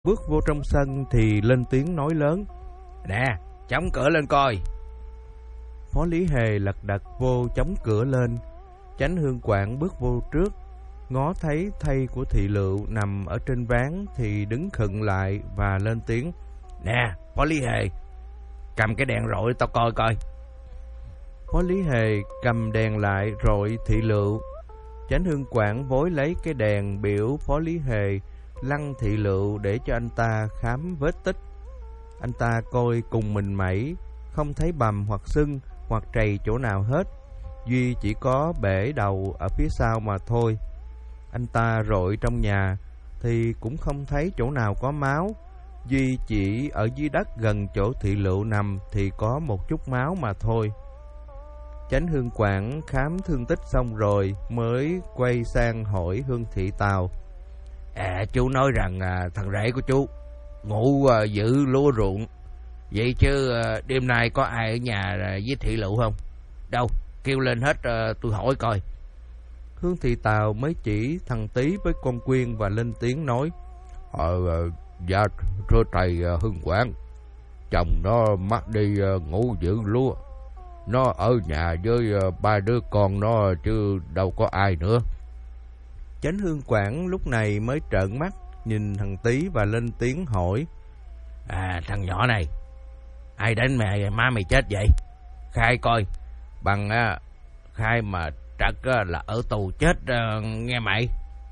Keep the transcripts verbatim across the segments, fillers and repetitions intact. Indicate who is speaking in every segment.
Speaker 1: Bước vô trong sân thì lên tiếng nói lớn:
Speaker 2: Nè, chống cửa lên coi.
Speaker 1: Phó Lý Hề lật đật vô chống cửa lên. Chánh Hương Quảng bước vô trước, ngó thấy thây của thị lựu nằm ở trên ván thì đứng khựng lại và lên tiếng:
Speaker 2: Nè, Phó Lý Hề, cầm cái đèn rọi tao coi coi.
Speaker 1: Phó Lý Hề cầm đèn lại rọi thị lựu. Chánh Hương Quảng vối lấy cái đèn biểu Phó Lý Hề lăn thị lựu để cho anh ta khám vết tích. Anh ta coi cùng mình mẩy, không thấy bầm hoặc sưng hoặc trầy chỗ nào hết, duy chỉ có bể đầu ở phía sau mà thôi. Anh ta rọi trong nhà thì cũng không thấy chỗ nào có máu, duy chỉ ở dưới đất gần chỗ thị lựu nằm thì có một chút máu mà thôi. Chánh Hương Quảng khám thương tích xong rồi mới quay sang hỏi Hương Thị Tào:
Speaker 2: À, chú nói rằng à, thằng rể của chú ngủ à, giữ lúa ruộng, vậy chứ à, đêm nay có ai ở nhà à, với thị lựu không? Đâu, kêu lên hết à, tôi hỏi coi.
Speaker 1: Hương Thị Tào mới chỉ thằng Tý với con Quyên và lên tiếng nói:
Speaker 3: Ờ, dạ thưa thầy Hương Quảng, chồng nó mất đi ngủ giữ lúa, nó ở nhà với ba đứa con nó chứ đâu có ai nữa.
Speaker 1: Chánh Hương Quảng lúc này mới trợn mắt nhìn thằng Tý và lên tiếng hỏi:
Speaker 2: À, thằng nhỏ này, ai đánh mẹ má mày chết vậy? Khai coi, bằng à, khai mà trật à, là ở tù chết à, nghe mày.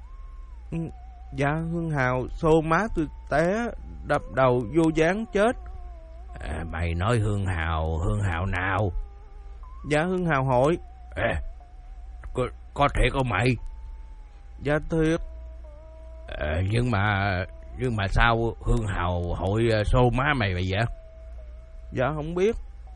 Speaker 1: Dạ Hương Hào xô má tôi té đập đầu vô dáng chết.
Speaker 2: À, mày nói Hương Hào, Hương Hào nào?
Speaker 1: Dạ Hương Hào hỏi.
Speaker 2: À, có, có thiệt không mày?
Speaker 1: Dạ thiệt.
Speaker 2: À, nhưng mà nhưng mà sao Hương Hào hội xô má mày vậy vậy?
Speaker 1: Dạ không biết.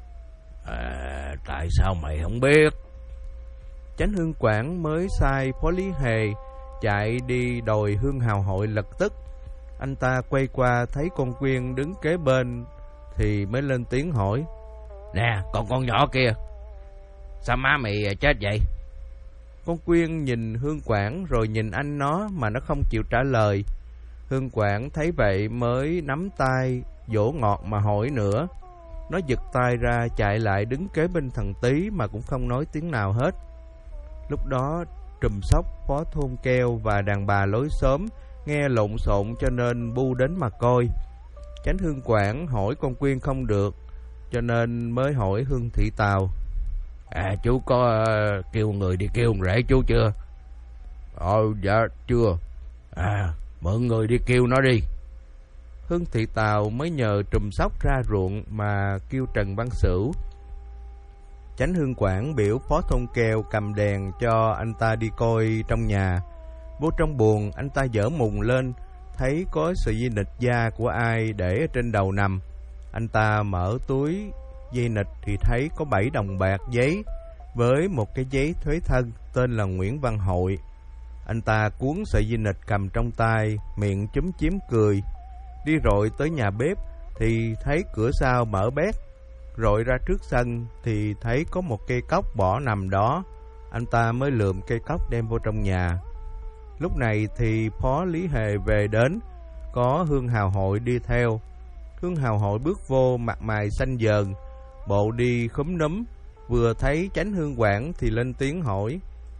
Speaker 2: À, tại sao mày không biết?
Speaker 1: Chánh Hương Quảng mới sai Phó Lý Hề chạy đi đòi Hương Hào hội lập tức. Anh ta quay qua thấy con Quyên đứng kế bên thì mới lên tiếng hỏi:
Speaker 2: Nè, còn con nhỏ kia, sao má mày chết vậy?
Speaker 1: Con Quyên nhìn Hương Quảng rồi nhìn anh nó mà nó không chịu trả lời. Hương Quảng thấy vậy mới nắm tay dỗ ngọt mà hỏi nữa. Nó giật tay ra chạy lại đứng kế bên thằng Tý mà cũng không nói tiếng nào hết. Lúc đó Trùm Sóc, phó thôn Keo và đàn bà lối xóm nghe lộn xộn cho nên bu đến mà coi. Chánh Hương Quảng hỏi con Quyên không được cho nên mới hỏi Hương Thị Tào:
Speaker 2: À, chú có uh, kêu người đi kêu rể chú chưa?
Speaker 3: Ờ, dạ chưa.
Speaker 2: À, mượn người đi kêu nó đi.
Speaker 1: Hương Thị Tào mới nhờ Trùm Sóc ra ruộng mà kêu Trần Văn Sửu. Chánh Hương Quảng biểu phó thôn Keo cầm đèn cho anh ta đi coi trong nhà. Vô trong buồng, anh ta dở mùng lên, thấy có sợi dây nịt da của ai để ở trên đầu nằm. Anh ta mở túi dây nịt thì thấy có bảy đồng bạc giấy với một cái giấy thuế thân tên là Nguyễn Văn Hội. Anh ta cuốn sợi dây nịt cầm trong tay, miệng chúm chím cười. Đi rọi tới nhà bếp thì thấy cửa sau mở bét. Rọi ra trước sân thì thấy có một cây cóc bỏ nằm đó. Anh ta mới lượm cây cóc đem vô trong nhà. Lúc này thì Phó Lý Hề về đến, có Hương Hào hội đi theo. Hương Hào hội bước vô mặt mày xanh dờn, bộ đi khúm núm. Vừa thấy Chánh Hương Quảng thì lên tiếng hỏi: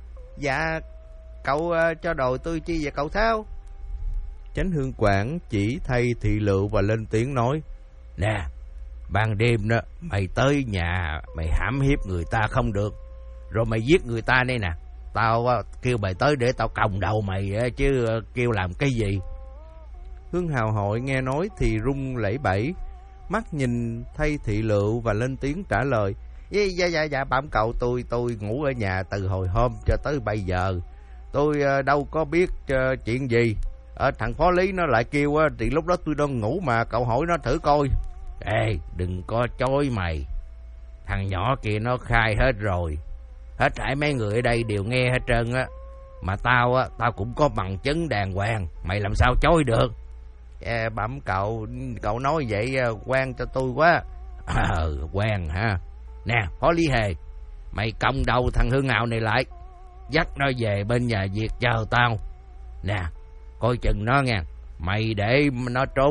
Speaker 1: Dạ cậu uh, cho đồ tôi chi vậy cậu Thao? Chánh Hương Quảng chỉ thay thị lựu và lên tiếng nói:
Speaker 2: Nè, ban đêm đó mày tới nhà mày hãm hiếp người ta không được, rồi mày giết người ta đây nè. Tao uh, kêu mày tới để tao còng đầu mày uh, chứ uh, kêu làm cái gì?
Speaker 1: Hương Hào hội nghe nói thì run lẩy bẩy, mắt nhìn thay thị lựu và lên tiếng trả lời: Dạ dạ dạ bẩm cậu, tôi tôi ngủ ở nhà từ hồi hôm cho tới bây giờ. Tôi uh, đâu có biết uh, chuyện gì. Ở thằng Phó Lý nó lại kêu uh, thì lúc đó tôi đang ngủ mà, cậu hỏi nó thử coi.
Speaker 2: Ê, đừng có chối mày. Thằng nhỏ kia nó khai hết rồi. Hết thảy mấy người ở đây đều nghe hết trơn á. Mà tao á, tao cũng có bằng chứng đàng hoàng, mày làm sao chối được?
Speaker 1: À, bẩm cậu, cậu nói vậy quan cho tôi quá.
Speaker 2: Ờ, à, quan ha. Nè, Phó Lý Hề, mày còng đầu thằng Hương Hào này lại, dắt nó về bên nhà Việt chờ tao. Nè, coi chừng nó nha, Mày để nó trốn